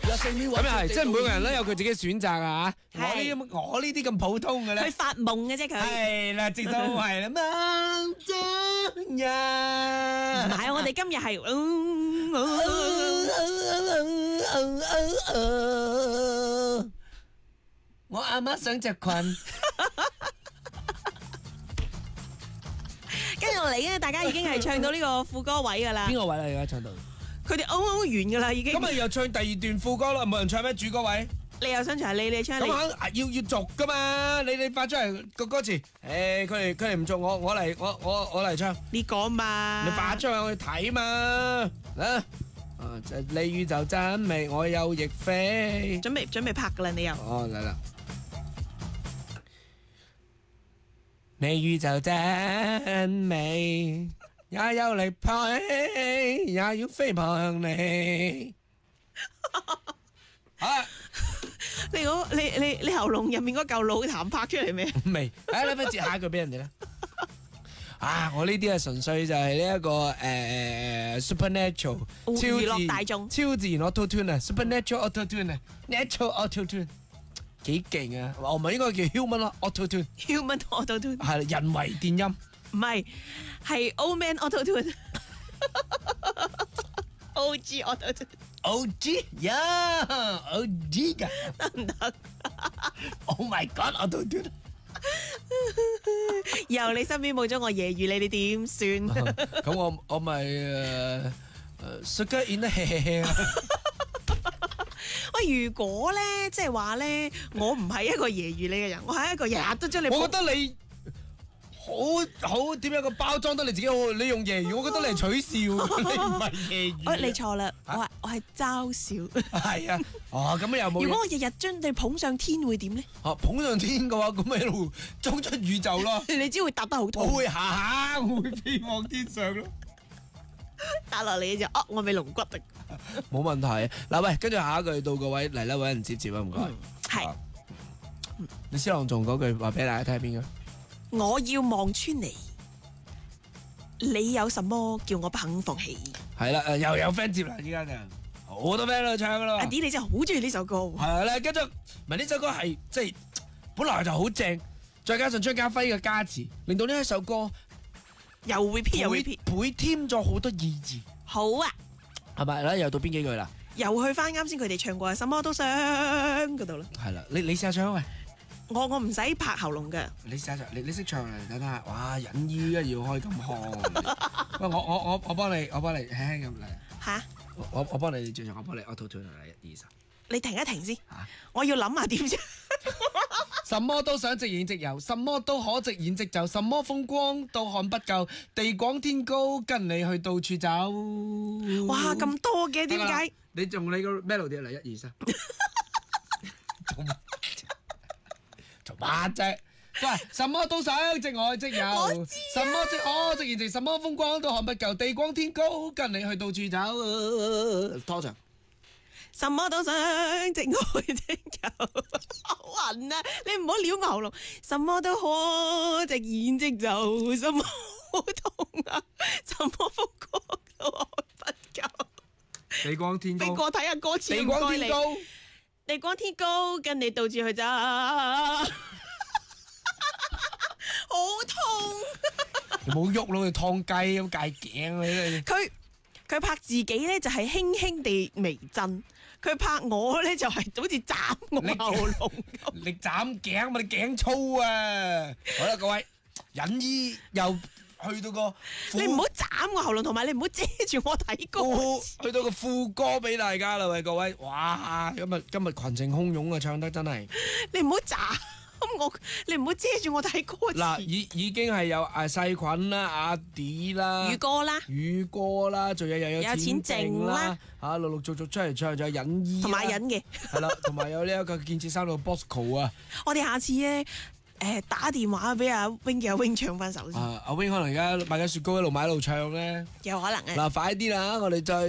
咁又係，即係每個人都有佢自己選擇啊！我呢啲咁普通嘅咧， 佢發夢嘅啫佢。 係啦，直到係啦，夢中人。 唔係，我哋今日係我阿媽想着裙。 跟住落嚟咧，大家已經係唱到呢個副歌位噶啦。 邊個位啦？而家唱到？ 佢哋完噶啦，已經。 咁咪又唱第二段副歌啦？冇人唱咩主歌位？ 你又想唱？你唱。 咁要逐噶嘛？你發出嚟個歌詞，佢哋唔逐，我嚟唱。 你講嘛？ 你發出去我去睇嘛？就鯉魚就真美，我有翼飛。 準備拍噶啦，你又。 哦，嚟啦！鯉魚就真美，也有力飛，也要飛撲向你。啊！ 你喉嚨入面嗰嚿腦痰拍出嚟未？ 未，你不如接下一句俾人哋啦。我呢啲係純粹就係呢一個supernatural 娛樂大眾超自然 auto tune 啊 ，supernatural auto tune 啊 ，natural auto tune 幾勁啊！我唔係應該叫 human auto tune，human auto tune 係啦，人為電音， 唔係 old man auto tune。OG auto tune。OG 呀 ，OG 噶得唔得 ？Oh my god auto tune。 以後你身邊冇咗我揶揄你點算？ 咁我咪sugar in the hair。 喂，如果咧，即係話咧，我唔係一個揶揄你嘅人，我係一個日日都將你。 我覺得你好點樣個包裝得你自己好，你用揶揄，我覺得你係取笑，你唔係揶揄。 你錯啦，我係嘲笑。 係啊，咁又冇。 如果我日日將你捧上天會點咧？ 捧上天嘅話，咁咪一路衝出宇宙咯。 你只會踏得好痛。 我會下，我會飛往天上咯。 打落嚟就我尾龍骨啊！ 冇問題。嗱喂，跟住下一句到個位嚟啦，搵人接啊，唔該。 係。 你先朗誦嗰句話俾大家聽邊個？ 我要望穿你，你有什麼叫我不肯放棄？ 係啦，又有 friend 接啦，依家就好多 friend 喺度唱噶啦。 阿 D 你真係好中意呢首歌。 係啦，跟住咪呢首歌係即係本來就好正，再加上張家輝嘅加持，令到呢一首歌又會倍添咗好多意義。 好啊， 係咪啦？又到邊幾句啦？ 又去翻啱先佢哋唱過《什麼都想》嗰度啦。 係啦，你試下唱喂。 我唔使拍喉嚨嘅。你試下唱，你識唱嚟等下。哇，隱衣要開咁腔。喂，我幫你輕輕咁嚟。 吓？ 我幫你最長，我幫你 auto tune 嚟1、2、3。 你停一停先。我要諗下點啫。 什麼都想直言直遊，什麼都可直言直就，什麼風光都看不夠，地廣天高，跟你去到處走。 哇，咁多嘅，點解？ 你用你個 melody 嚟1、2、3。做乜啫？喂，什麼都想直愛直遊，什麼即可直言直，什麼風光都看不夠，地廣天高，跟你去到處走。拖長。 什麼都想直愛直遊，好暈啊！你唔好撩喉嚨。什麼都可直言直就，什麼好痛啊！什麼風光都看不夠。 地廣天高。 俾我睇下歌詞。 地廣天高。 地廣天高，跟你到處去走。好痛！ 你冇喐咯，你燙雞咁戒頸你。 佢拍自己咧就係輕輕地微震，佢拍我咧就係好似斬我喉嚨咁。 你斬頸嘛？你頸粗啊！好啦，各位，隱衣又去到個， 你唔好斬我喉嚨，同埋你唔好遮住我睇歌。 去到個副歌俾大家啦，喂各位，哇！今日群情洶湧啊，唱得真係。 你唔好斬我，你唔好遮住我睇歌詞。 嗱，已經係有細菌啦、阿 D 啦、宇哥啦，仲有又有錢剩啦，陸陸續續出嚟唱，仲有隱衣同埋隱嘅， 係啦，同埋有呢一個建設三路 Bosco 啊。 我哋下次咧，打電話俾阿 Wing 嘅阿 Wing 唱翻首先。 阿 Wing 可能而家買緊雪糕，一路買一路唱咧， 有可能嘅。 嗱，快啲啦，我哋再。